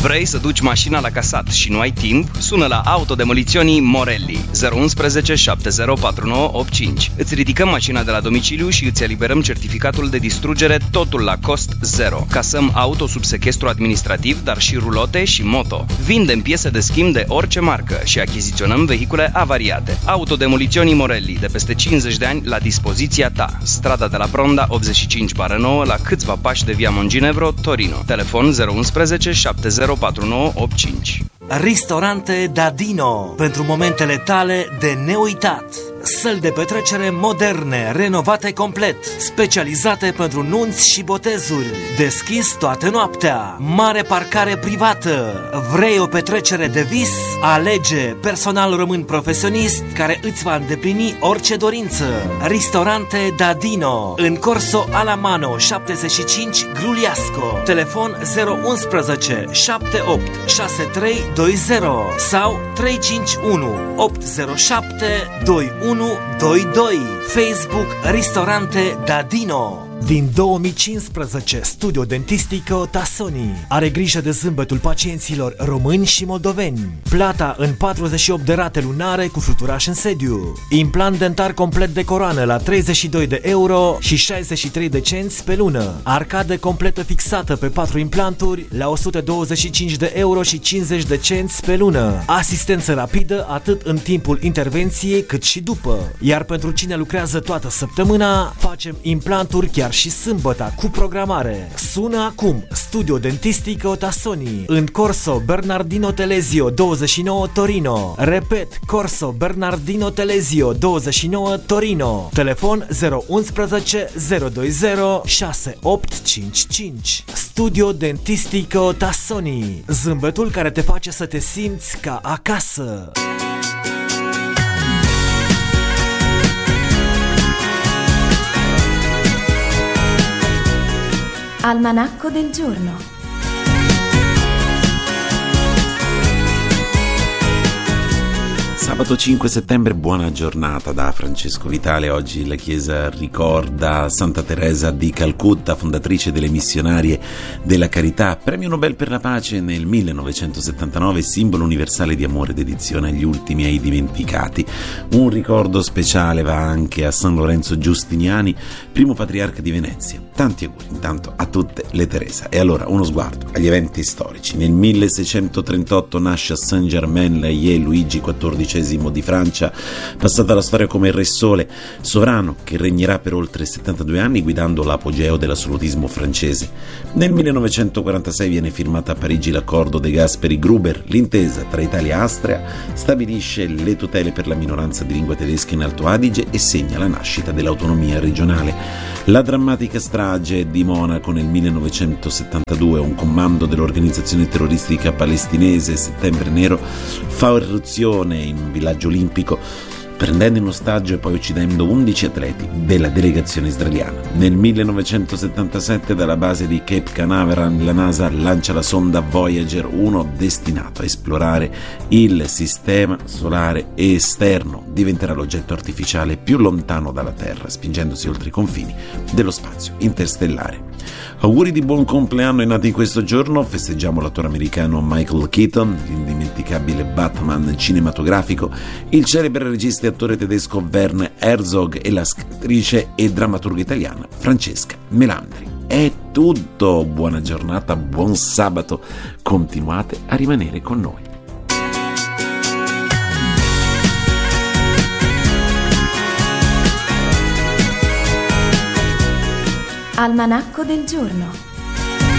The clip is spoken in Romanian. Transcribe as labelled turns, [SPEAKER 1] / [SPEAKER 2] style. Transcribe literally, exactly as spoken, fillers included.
[SPEAKER 1] Vrei să duci mașina la casat și nu ai timp? Sună la Autodemoliționii Morelli zero unu unu șapte zero patru nouă opt cinci. Îți ridicăm mașina de la domiciliu și îți eliberăm certificatul de distrugere, totul la cost zero. Casăm auto sub sechestru administrativ, dar și rulote și moto. Vindem piese de schimb de orice marcă și achiziționăm vehicule avariate. Autodemoliționii Morelli, de peste cincizeci de ani, la dispoziția ta. Strada de la Pronda optzeci și cinci nouă, la câțiva pași de Via Monginevro, Torino. Telefon zero unu unu șapte zero patru nouă opt cinci.
[SPEAKER 2] Ristorante Dadino, pentru momentele tale de neuitat. Săli de petrecere moderne, renovate complet, specializate pentru nunți și botezuri. Deschis toată noaptea. Mare parcare privată. Vrei o petrecere de vis? Alege personal român profesionist care îți va îndeplini orice dorință. Ristorante Dadino, în Corso Alamano șaptezeci și cinci, Gruliasco. Telefon zero unu unu șapte opt șase trei doi zero sau trei cinci unu opt zero șapte doi unu doi doi. Facebook Ristorante Dadino. Din două mii cincisprezece, Studio Dentistico Tassoni are grijă de zâmbetul pacienților români și moldoveni. Plata în patruzeci și opt de rate lunare cu fluturaș în sediu. Implant dentar complet de coroană la treizeci și doi de euro și șaizeci și trei de cenți pe lună. Arcadă completă fixată pe patru implanturi la o sută douăzeci și cinci de euro și cincizeci de cenți pe lună. Asistență rapidă atât în timpul intervenției cât și după. Iar pentru cine lucrează toată săptămâna, facem implanturi chiar și sâmbătă cu programare. Sună acum Studio Dentistico Tassoni în Corso Bernardino Telesio douăzeci și nouă Torino. Repet, Corso Bernardino Telesio douăzeci și nouă Torino. Telefon zero unu unu zero doi zero șase opt cinci cinci. Studio Dentistico Tassoni, zâmbetul care te face să te simți ca acasă.
[SPEAKER 3] Almanacco del giorno.
[SPEAKER 4] Sabato cinque settembre, buona giornata da Francesco Vitale. Oggi la Chiesa ricorda Santa Teresa di Calcutta, fondatrice delle Missionarie della Carità, premio Nobel per la pace nel millenovecentosettantanove, simbolo universale di amore e dedizione agli ultimi e ai dimenticati. Un ricordo speciale va anche a San Lorenzo Giustiniani, primo patriarca di Venezia. Tanti auguri intanto a tutte le Teresa. E allora uno sguardo agli eventi storici. Nel milleseicentotrentotto nasce a Saint-Germain-l'Auxerrois Luigi quattordicesimo di Francia, passata alla storia come il Re Sole, sovrano che regnerà per oltre settantadue anni guidando l'apogeo dell'assolutismo francese. Nel millenovecentoquarantasei viene firmata a Parigi l'accordo De Gasperi-Gruber. L'intesa tra Italia e Austria stabilisce le tutele per la minoranza di lingua tedesca in Alto Adige e segna la nascita dell'autonomia regionale. La drammatica strage di Monaco nel millenovecentosettantadue, un comando dell'organizzazione terroristica palestinese Settembre Nero, fa irruzione in un villaggio olimpico, prendendo in ostaggio e poi uccidendo undici atleti della delegazione israeliana. Nel millenovecentosettantasette dalla base di Cape Canaveral la NASA lancia la sonda Voyager uno destinato a esplorare il sistema solare esterno. Diventerà l'oggetto artificiale più lontano dalla Terra, spingendosi oltre i confini dello spazio interstellare. Auguri di buon compleanno ai nati in questo giorno. Festeggiamo l'attore americano Michael Keaton, l'indimenticabile Batman cinematografico, il celebre regista e attore tedesco Werner Herzog e la scrittrice e drammaturga italiana Francesca Melandri. È tutto, buona giornata, buon sabato, continuate a rimanere con noi.
[SPEAKER 3] Almanacco del giorno.